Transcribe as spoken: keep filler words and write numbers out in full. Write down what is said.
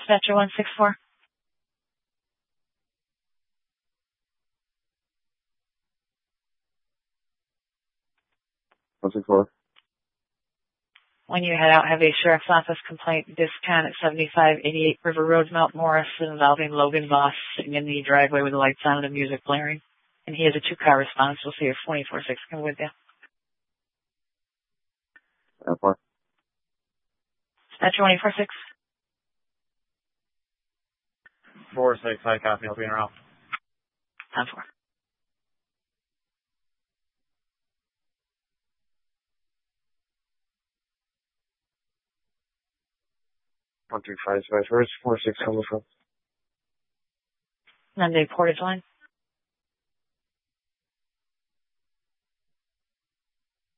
Dispatcher one six four. one six four. When you head out, have a sheriff's office complaint discount at seventy-five eighty-eight River Road, Mount Morris, involving Logan Voss sitting in the driveway with the lights on and the music blaring. And he has a two-car response. We'll see if twenty-four six come with you. Airport. Dispatcher twenty-four six. four six, I copy. I'll be in around. ten four. one three five five. Where's four six coming from? Monday Portage Line.